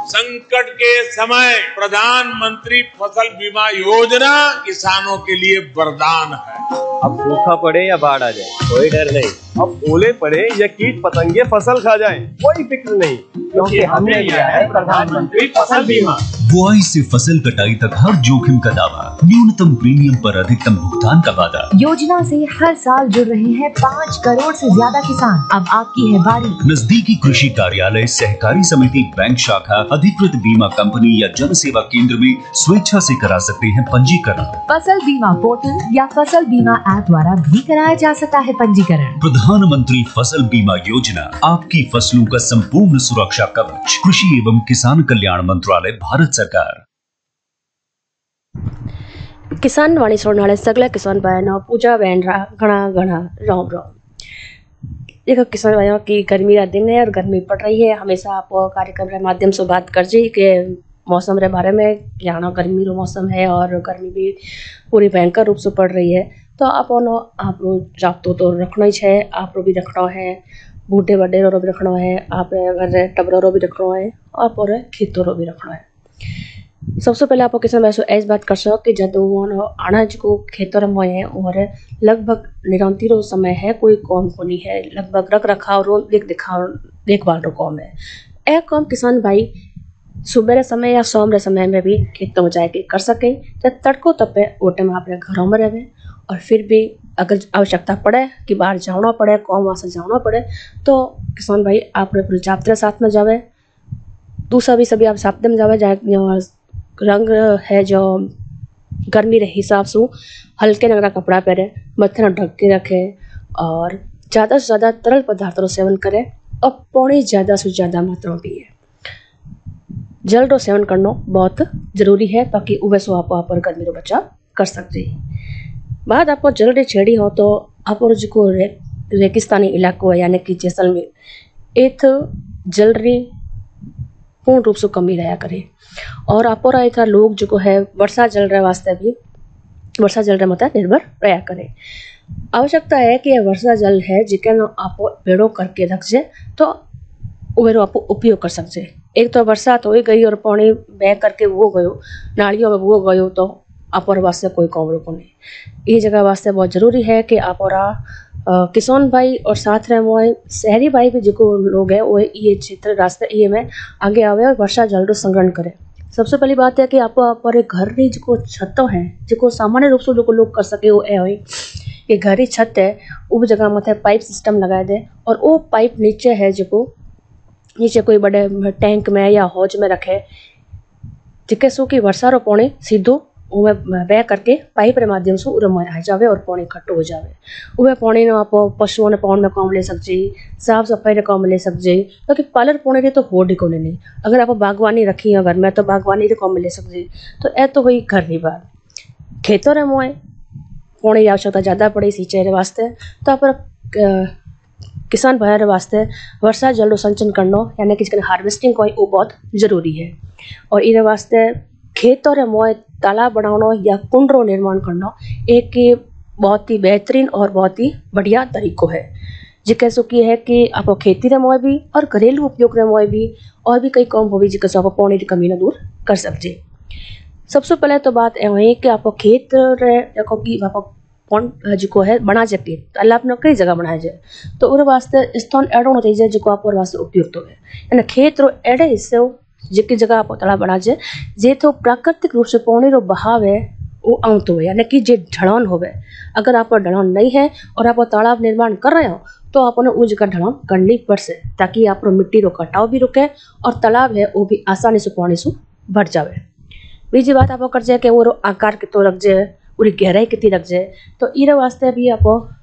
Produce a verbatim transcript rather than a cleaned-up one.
संकट के समय प्रधानमंत्री फसल बीमा योजना किसानों के लिए वरदान है। अब सूखा पड़े या बाढ़ आ जाए कोई डर नहीं, अब ओले पड़े या कीट पतंगे फसल खा जाए कोई फिक्र नहीं, क्योंकि हमने लिया है प्रधानमंत्री फसल बीमा। बुआई से फसल कटाई तक हर जोखिम का दावा, न्यूनतम प्रीमियम पर अधिकतम भुगतान का वादा। योजना से हर साल जुड़ रहे हैं पाँच करोड़ से ज्यादा किसान। अब आपकी है बारी। नजदीकी कृषि कार्यालय, सहकारी समिति, बैंक शाखा, अधिकृत बीमा कंपनी या जन सेवा केंद्र में स्वेच्छा से करा सकते हैं पंजीकरण। फसल बीमा पोर्टल या फसल बीमा ऐप द्वारा भी कराया जा सकता है पंजीकरण। प्रधानमंत्री फसल बीमा योजना, आपकी फसलों का संपूर्ण सुरक्षा कवच। कृषि एवं किसान कल्याण मंत्रालय, भारत सरकार। किसान वाणी सोडणारे सगळ्या किसान भाइयों, पूजा बहन रा घना घना राम राम। देखो किसान भाइयों की गर्मी का दिन है और गर्मी पड़ रही है। हमेशा आप कार्यक्रम के माध्यम से बात कर जी के मौसम के बारे में, यहाँ गर्मी रो मौसम है और गर्मी भी पूरी भयंकर रूप से पड़ रही है। तो आप आप जागतो तो रखना ही है, आप भी रखना है, बूढ़े बड़े रो भी रखना है, आप अगर टबरों रो भी रखना है और पूरे खेतों रो भी रखना है। सबसे पहले आप किसान भाई ऐसी बात कर सको कि जब अनाज को खेतों में है और लगभग निरंतर रो समय है, कोई कौम को नहीं है, लगभग रख रखाव रो देख दिखाव देखभाल रो कौम है। यह कौम किसान भाई सुबह समय या शाम रे समय में भी खेतों में जाके कर सके, जब तड़को तपे ओटे में अपने घरों में रहे और फिर भी अगर आवश्यकता पड़े कि बाहर जाना पड़े, कौम वहाँ से जाना पड़े, तो किसान भाई आप पूरे जाप्ते साथ में जावे, दूसरा भी सभी आप साथ में जावे। जहाँ रंग है जो गर्मी रे हिसाब से हल्के रंग का कपड़ा पहने, मथे ढक के रखे और ज़्यादा से ज़्यादा तरल पदार्थों का सेवन करे और पानी ज़्यादा से ज़्यादा मात्रा में पिए। जल रो सेवन करना बहुत जरूरी है ताकि उवे सो आप आप गर्मी रो बचाव कर सकते हैं। बाद आप जल रे छेड़ी हो तो आप जो रे, रेगिस्तानी इलाको है यानी कि जैसलमेर, एथ जल रे पूर्ण रूप से कमी रहा करे और आप इतना लोग जो है वर्षा जल रे वास्ते भी वर्षा जल रे मत निर्भर रहा करे। आवश्यकता है कि यह वर्षा जल है जिके आप पेड़ों करके रख जे तो उवेरो आप उपयोग कर सकते। एक तो बरसात हो गई और पानी बह करके वो गयो नालियों में वो गयो तो आप वास्ते कोई काम रुको नहीं। ये जगह वास्ते बहुत जरूरी है कि आप किसान भाई और साथ रहे वो शहरी भाई भी जो लोग हैं वो ये क्षेत्र रास्ते ये में आगे आवे और वर्षा जल रो संग्रहण करे। सबसे पहली बात है कि आप पर घर री जो छतों है जो सामान्य रूप से जो लोग कर सके वो ए हुई कि घर ही छत है वो जगह मत पाइप सिस्टम लगाए दे और वो पाइप नीचे है जो नीचे कोई बड़े टैंक में या हौज में रखे जिके सो कि वर्षा रो पानी सीधो उमें बह करके पाइप रे माध्यम से उरे में आ जावे और पानी इकट्ठो हो जावे। उवे पानी ने आप पशुओं ने पानी में काम ले सकजे, साफ सफाई रे काम ले सकजे, क्योंकि पालर पानी रे तो होड़ ही कोने नहीं। अगर आप बागवानी रखी है घर में तो बागवानी रे काम ले सकजे। तो ए तो हुई घर री बात। खेतों रे मोए पानी की आवश्यकता ज़्यादा पड़े सिंचाई रे वास्ते, तो आप किसान भाई रे वास्ते वर्षा जल रो संचयन करना यानी कि हार्वेस्टिंग कोई वो बहुत जरूरी है। और इरे वास्ते खेतों रे मोए तालाब बनाना या कुंड रो निर्माण करना एक बहुत ही बेहतरीन और बहुत ही बढ़िया तरीको है। जिके सो की है कि आप खेती रे मोए भी और घरेलू उपयोग रे मोए भी और भी कई काम होगी जिके सो आप पानी की कमी न दूर कर सकते। सबसे पहले तो बात यह है कि आप खेत रे देखो कि आप पॉइंट जो है बना जाए तालाब ने कई जगह बनाए जाए तो उस वास्ते स्थान एड़ो होना चाहिए जो आप वास्ते उपयुक्त हो यानी खेत रो एड़े हिस्से जिकी जगह आप तालाब बना जाए जे तो प्राकृतिक रूप से पानी रो बहाव है वो आउत हो यानी कि जे ढलान होवे। अगर आप ढलान नहीं है और आप तालाब निर्माण कर रहे हो तो आपने उस जगह ढलान करनी पड़से ताकि आप मिट्टी रो कटाव भी रुके और तालाब है वो भी आसानी से पानी से भर जाए। बीजी बात आप कर जाए कि वो आकार कितो रख जाए, पूरी गहराई कितनी रख जाए, तो इरे वास्ते भी आप